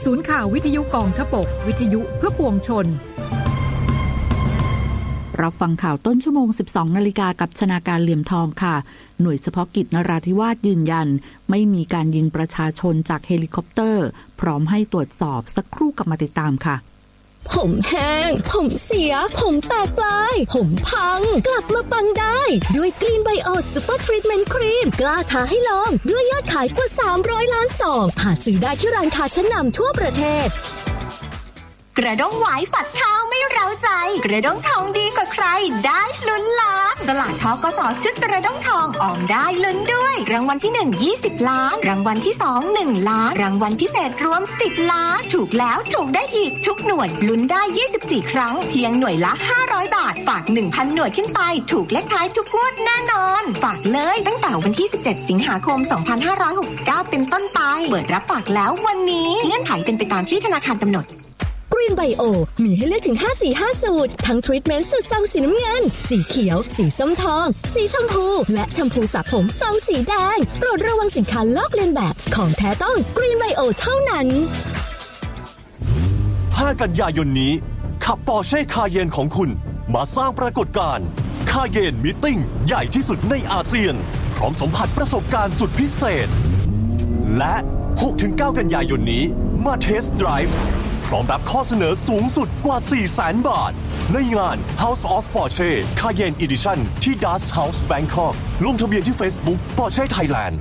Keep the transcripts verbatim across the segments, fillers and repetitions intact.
ศูนย์ข่าววิทยุกองทพบกวิทยุเพื่อปวงชนรับฟังข่าวต้นชั่วโมง สิบสองนาฬิกา กับชนาการเหลี่ยมทองค่ะหน่วยเฉพาะกิจนราธิวาสยืนยันไม่มีการยิงประชาชนจากเฮลิคอปเตอร์พร้อมให้ตรวจสอบสักครู่กลับมาติดตามค่ะผมแห้งผมเสียผมแตกปลายผมพังกลับมาปังได้ด้วยกรีนไบโอซูเปอร์ทรีทเมนต์ครีมกล้าท้าให้ลองด้วยยอดขายกว่าสามร้อยล้านซองหาซื้อได้ที่ร้านค้าชั้นนำทั่วประเทศกระด้งหวายฝัดข้าวไม่เร้าใจกระด้งทองดีกว่าใครได้ลุ้นล้านสลากทกส.ชุดกระด้งทองออมได้ลุ้นด้วยรางวัลที่หนึ่ง ยี่สิบล้านรางวัลที่สอง หนึ่งล้านรางวัลพิเศษรวมสิบล้านถูกแล้วถูกได้อีกทุกหน่วยลุ้นได้ยี่สิบสี่ครั้งเพียงหน่วยละห้าร้อยบาทฝาก หนึ่งพัน หน่วยขึ้นไปถูกเลขท้ายทุกงวดแน่นอนฝากเลยตั้งแต่วันที่สิบเจ็ดสิงหาคมสองพันห้าร้อยหกสิบเก้าเป็นต้นไปเปิดรับฝากแล้ววันนี้เงื่อนไขเป็นไปตามที่ธนาคารกำหนดกรีนไบโอมีให้เลือกถึงห้าสีห้าสูตรทั้งทรีทเมนต์สูตรซองสีน้ำเงินสีเขียวสีส้มทองสีชมพูและแชมพูสระผมซองสีแดงโปรดระวังสินค้าลอกเลียนแบบของแท้ต้องกรีนไบโอเท่านั้นห้ากันยายนนี้ขับ Porsche Cayenne ของคุณมาสร้างปรากฏการณ์ Cayenne Meeting ใหญ่ที่สุดในอาเซียนพร้อมสัมผัสประสบการณ์สุดพิเศษและ หกถึงเก้า กันยายนนี้มาเทสต์ไดรฟ์พร้อมรับข้อเสนอสูงสุดกว่า สี่แสน บาทในงาน House of Porsche Cayenne Edition ที่ Dust House Bangkok ลงทะเบียนที่ Facebook Porsche Thailand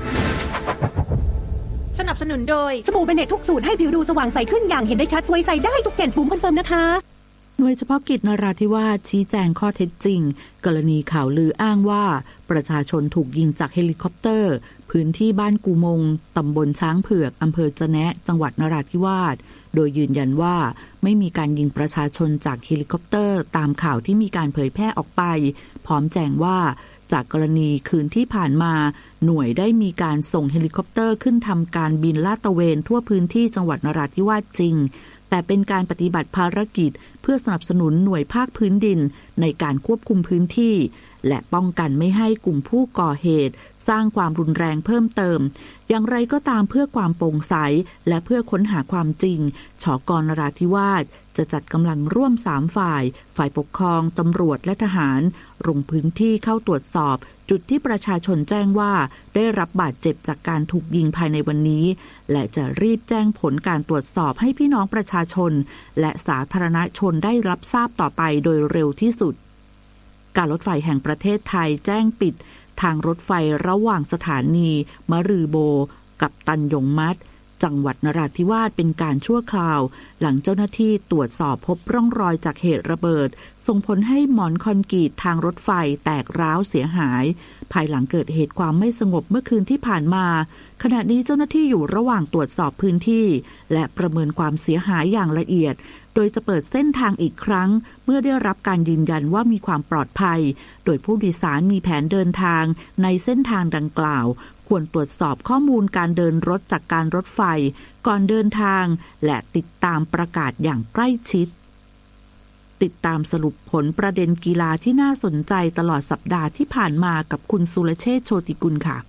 สนับสนุนโดยสบู่เบเนตทุกสูตรให้ผิวดูสว่างใสขึ้นอย่างเห็นได้ชัดสวยใสได้ทุกเจนปุ่มคอนเฟิร์มนะคะหน่วยเฉพาะกิจนราธิวาสชี้แจงข้อเท็จจริงกรณีข่าวลืออ้างว่าประชาชนถูกยิงจากเฮลิคอปเตอร์พื้นที่บ้านกูมงตำบลช้างเผือกอำเภอจะแนะจังหวัดนราธิวาสโดยยืนยันว่าไม่มีการยิงประชาชนจากเฮลิคอปเตอร์ตามข่าวที่มีการเผยแพร่ออกไปพร้อมแจ้งว่าจากกรณีคืนที่ผ่านมาหน่วยได้มีการส่งเฮลิคอปเตอร์ขึ้นทำการบินลาดตระเวนทั่วพื้นที่จังหวัดนราธิวาสจริงแต่เป็นการปฏิบัติภารกิจเพื่อสนับสนุนหน่วยภาคพื้นดินในการควบคุมพื้นที่และป้องกันไม่ให้กลุ่มผู้ก่อเหตุสร้างความรุนแรงเพิ่มเติมอย่างไรก็ตามเพื่อความโปร่งใสและเพื่อค้นหาความจริงฉก.นราธิวาสจะจัดกำลังร่วมสามฝ่ายฝ่ายปกครองตำรวจและทหารลงพื้นที่เข้าตรวจสอบจุดที่ประชาชนแจ้งว่าได้รับบาดเจ็บจากการถูกยิงภายในวันนี้และจะรีบแจ้งผลการตรวจสอบให้พี่น้องประชาชนและสาธารณชนได้รับทราบต่อไปโดยเร็วที่สุดการรถไฟแห่งประเทศไทยแจ้งปิดทางรถไฟระหว่างสถานีมะรือโบกับตันยงมัดจังหวัดนราธิวาสเป็นการชั่วคราวหลังเจ้าหน้าที่ตรวจสอบพบร่องรอยจากเหตุระเบิดส่งผลให้หมอนคอนกรีตทางรถไฟแตกร้าวเสียหายภายหลังเกิดเหตุความไม่สงบเมื่อคืนที่ผ่านมาขณะนี้เจ้าหน้าที่อยู่ระหว่างตรวจสอบพื้นที่และประเมินความเสียหายอย่างละเอียดโดยจะเปิดเส้นทางอีกครั้งเมื่อได้รับการยืนยันว่ามีความปลอดภัยโดยผู้โดยสารมีแผนเดินทางในเส้นทางดังกล่าวควรตรวจสอบข้อมูลการเดินรถจากการรถไฟก่อนเดินทางและติดตามประกาศอย่างใกล้ชิดติดตามสรุปผลประเด็นกีฬาที่น่าสนใจตลอดสัปดาห์ที่ผ่านมากับคุณสุรเชษฐ์โชติกุลค่ะ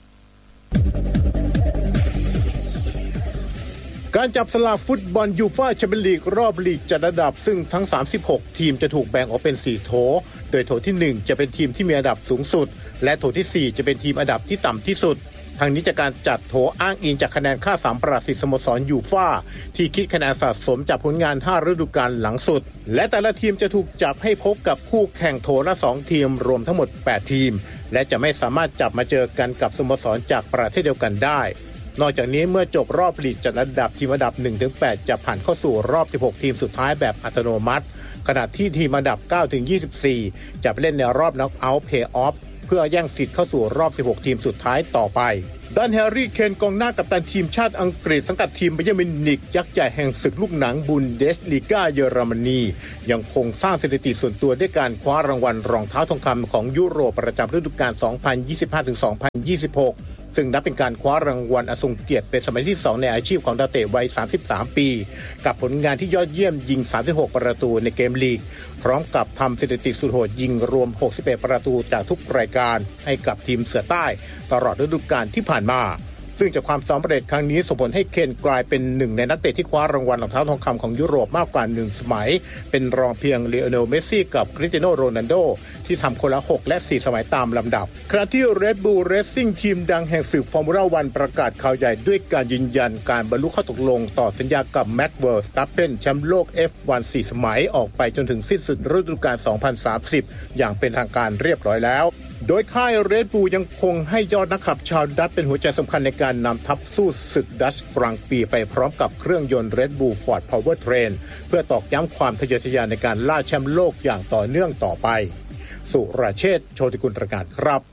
การจับสลากฟุตบอลยูฟ่าแชมเปี้ยนลีกรอบลีกจัดอันดับซึ่งทั้งสามสิบหกทีมจะถูกแบ่งออกเป็นสี่โถโดยโถที่หนึ่งจะเป็นทีมที่มีอันดับสูงสุดและโถที่สี่จะเป็นทีมอันดับที่ต่ำที่สุดทางนี้จากการจัดโถอ้างอิงจากคะแนนค่าสามประสิทธิ์สโมสรยูฟ่าที่คิดคะแนนสะสมจากผลงานห้าฤดูกาลหลังสุดและแต่ละทีมจะถูกจับให้พบกับคู่แข่งโถละสองทีมรวมทั้งหมดแปดทีมและจะไม่สามารถจับมาเจอกันกับสโมสรจากประเทศเดียวกันได้นอกจากนี้เมื่อจบรอบลีกจัดอันดับทีมอันดับ หนึ่งถึงแปด จะผ่านเข้าสู่รอบสิบหกทีมสุดท้ายแบบอัตโนมัติขณะที่ทีมอันดับ เก้าถึงยี่สิบสี่ จะไปเล่นในรอบน็อกเอาท์เพลย์ออฟเพื่อแย่งสิทธิ์เข้าสู่รอบสิบหกทีมสุดท้ายต่อไปด้านแฮร์รี่เคนกองหน้ากัปตันทีมชาติอังกฤษสังกัดทีมไบเยิร์นมิวนิกยักษ์ใหญ่แห่งศึกลูกหนังบุนเดสลีกาเยอรมนียังคงสร้างสถิติส่วนตัวด้วยการคว้ารางวัลรองเท้าทองคำของยุโรปประจำฤดูกาล สองพันยี่สิบห้าถึงสองพันยี่สิบหกซึ่งนับเป็นการคว้ารางวัลอันทรงเกียรติเป็นสมัยที่สองในอาชีพของดาวเตะวัยสามสิบสามปีกับผลงานที่ยอดเยี่ยมยิงสามสิบหกประตูในเกมลีกพร้อมกับทำสถิติสุดโหดยิงรวมหกสิบเอ็ดประตูจากทุกรายการให้กับทีมเสือใต้ตลอดฤดูกาลที่ผ่านมาสซึ่งจากความสำเร็จครั้งนี้ส่งผลให้เคนกลายเป็นหนึ่งในนักเตะที่คว้ารางวัลรองเท้าทองคำของยุโรปมากกว่าหนึ่งสมัยเป็นรองเพียงลีโอเนลเมสซี่กับคริสเตียโนโรนัลโดที่ทำคนละหกและสี่สมัยตามลำดับขณะที่ Red Bull Racing ทีมดังแห่งศึกฟอร์มูล่าวันประกาศข่าวใหญ่ด้วยการยืนยันการบรรลุข้อตกลงต่อสัญญากับแม็กซ์ เวอร์สตัปเพนแชมป์โลก เอฟ วัน สี่สมัยออกไปจนถึงสิ้นสุดฤดูกาลสองพันสามสิบอย่างเป็นทางการเรียบร้อยแล้วโดยค่าย Red Bull ยังคงให้ยอดนักขับชาวดัตช์เป็นหัวใจสำคัญในการนำทัพสู้ศึกดัตช์กลางปีไปพร้อมกับเครื่องยนต์ Red Bull Ford Powertrain เพื่อตอกย้ำความทะเยอทะยานในการล่าแชมป์โลกอย่างต่อเนื่องต่อไปสุรเชษฐ์ โชติกุลรายงานครับ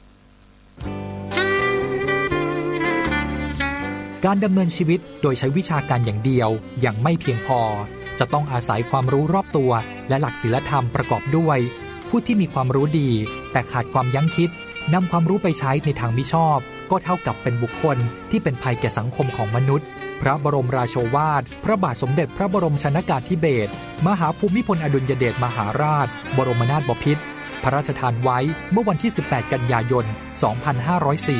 การดำเนินชีวิตโดยใช้วิชาการอย่างเดียวยังไม่เพียงพอจะต้องอาศัยความรู้รอบตัวและหลักศีลธรรมประกอบด้วยผู้ที่มีความรู้ดีแต่ขาดความยั้งคิดนำความรู้ไปใช้ในทางมิชอบก็เท่ากับเป็นบุคคลที่เป็นภัยแก่สังคมของมนุษย์พระบรมราโชวาทพระบาทสมเด็จพระบรมชนกาธิเบศรมหาภูมิพลอดุลยเดชมหาราชบรมนาถบพิตรพระราชทานไว้เมื่อวันที่สิบแปดกันยายนสองพันห้าร้อยสี่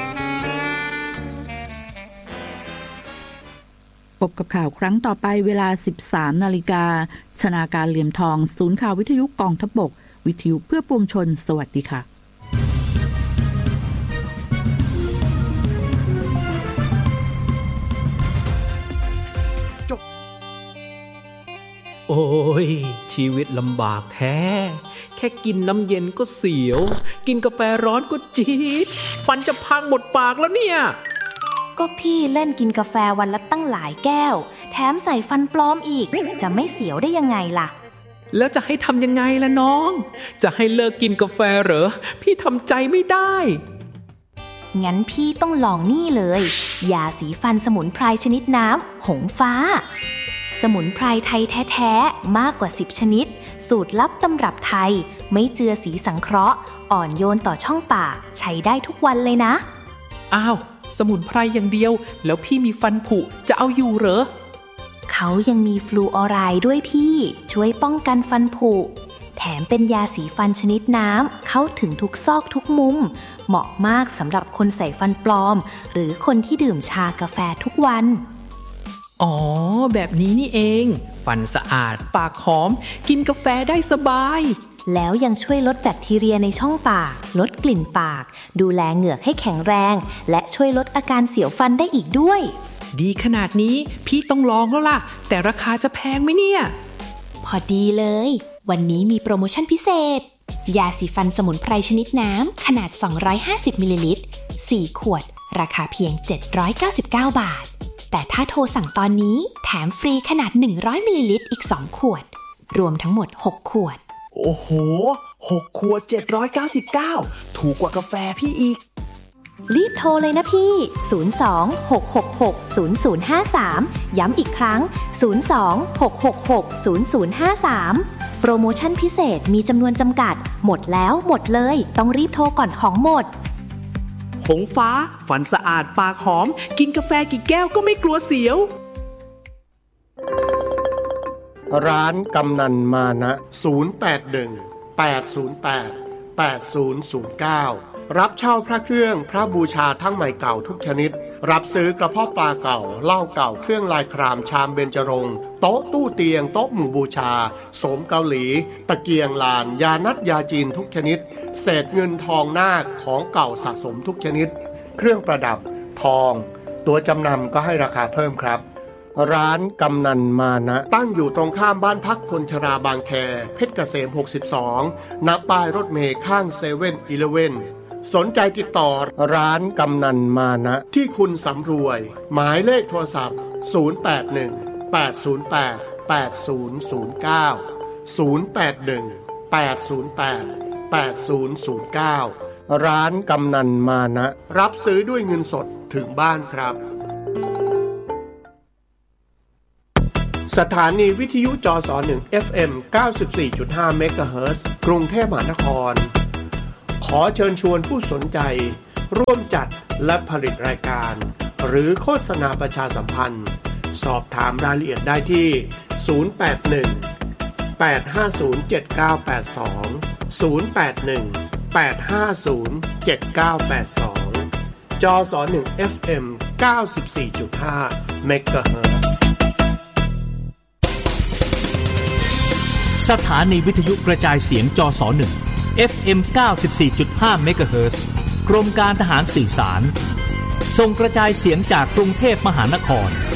พบกับข่าวครั้งต่อไปเวลา สิบสามนาฬิกา ชนาการเหลี่ยมทองศูนย์ข่าววิทยุกองทัพบกวิทยุเพื่อปวงชนสวัสดีค่ะโอ้ยชีวิตลำบากแท้แค่กินน้ำเย็นก็เสียวกินกาแฟร้อนก็จี๊ดฟันจะพังหมดปากแล้วเนี่ยก็พี่เล่นกินกาแฟวันละตั้งหลายแก้วแถมใส่ฟันปลอมอีกจะไม่เสียวได้ยังไงล่ะแล้วจะให้ทำยังไงล่ะน้องจะให้เลิกกินกาแฟเหรอพี่ทำใจไม่ได้งั้นพี่ต้องลองนี่เลยยาสีฟันสมุนไพรชนิดน้ำหงฟ้าสมุนไพรไทยแท้ๆมากกว่าสิบชนิดสูตรลับตำรับไทยไม่เจือสีสังเคราะห์อ่อนโยนต่อช่องปากใช้ได้ทุกวันเลยนะอ้าวสมุนไพรอย่างเดียวแล้วพี่มีฟันผุจะเอาอยู่เหรอเขายังมีฟลูออไรด์ด้วยพี่ช่วยป้องกันฟันผุแถมเป็นยาสีฟันชนิดน้ำเข้าถึงทุกซอกทุกมุมเหมาะมากสำหรับคนใส่ฟันปลอมหรือคนที่ดื่มชากาแฟทุกวันอ๋อแบบนี้นี่เองฟันสะอาดปากหอมกินกาแฟได้สบายแล้วยังช่วยลดแบคทีเรียในช่องปากลดกลิ่นปากดูแลเหงือกให้แข็งแรงและช่วยลดอาการเสียวฟันได้อีกด้วยดีขนาดนี้พี่ต้องลองแล้วล่ะแต่ราคาจะแพงไหมเนี่ยพอดีเลยวันนี้มีโปรโมชั่นพิเศษยาสีฟันสมุนไพรชนิดน้ำขนาดสองร้อยห้าสิบมิลลิลิตรสี่ขวดราคาเพียงเจ็ดร้อยเก้าสิบเก้าบาทแต่ถ้าโทรสั่งตอนนี้แถมฟรีขนาดหนึ่งร้อยมิลลิลิตรอีกสองขวดรวมทั้งหมดหกขวดโอ้โหหกขวดเจ็ดร้อยเก้าสิบเก้าถูกกว่ากาแฟพี่อีกรีบโทรเลยนะพี่ศูนย์ สอง หก หก หก ศูนย์ ศูนย์ ห้า สามย้ำอีกครั้งศูนย์ สอง หก หก หก ศูนย์ ศูนย์ ห้า สามโปรโมชั่นพิเศษมีจำนวนจำกัดหมดแล้วหมดเลยต้องรีบโทรก่อนของหมดหงฟ้าฟันสะอาดปากหอมกินกาแฟกี่แก้วก็ไม่กลัวเสียวร้านกำนันมานะศูนย์ แปด หนึ่ง แปด ศูนย์ แปด แปด ศูนย์ ศูนย์ เก้ารับเช่าพระเครื่องพระบูชาทั้งใหม่เก่าทุกชนิดรับซื้อกระเพาะปลาเก่าเหล้าเก่าเครื่องลายครามชามเบญจรงค์โต๊ะตู้เตียงโต๊ะหมู่บูชาโสมเกาหลีตะเกียงลานยานัดยาจีนทุกชนิดเศษเงินทองนาคของเก่าสะสมทุกชนิดเครื่องประดับทองตัวจำนำก็ให้ราคาเพิ่มครับร้านกำนันมานะตั้งอยู่ตรงข้ามบ้านพักคนชราบางแคเพชรเกษมหกสิบสองณป้ายรถเมล์ข้างเซเว่นอีเลฟเว่นสนใจติดต่อร้านกำนันมานะที่คุณสำรวยหมายเลขโทรศัพท์ศูนย์ แปด หนึ่ง แปด ศูนย์ แปด แปด ศูนย์ ศูนย์ เก้า ศูนย์ แปด หนึ่ง แปด ศูนย์ แปด แปด ศูนย์ ศูนย์ เก้าร้านกำนันมานะรับซื้อด้วยเงินสดถึงบ้านครับสถานีวิทยุจสหนึ่ง เอฟ เอ็ม เก้าสิบสี่จุดห้า เมกะเฮิรตซ์ กรุงเทพมหานครขอเชิญชวนผู้สนใจร่วมจัดและผลิตรายการหรือโฆษณาประชาสัมพันธ์สอบถามรายละเอียดได้ที่ศูนย์ แปด หนึ่ง แปด ห้า ศูนย์ เจ็ด เก้า แปด สอง ศูนย์ แปด หนึ่ง แปด ห้า ศูนย์ เจ็ด เก้า แปด สองจสหนึ่ง เอฟ เอ็ม เก้าสิบสี่จุดห้า เมกะเฮิรตซ์สถานีวิทยุกระจายเสียงจสหนึ่ง เอฟ เอ็ม เก้าสิบสี่จุดห้า เมกะเฮิรตซ์ กรมการทหารสื่อสารส่งกระจายเสียงจากกรุงเทพมหานคร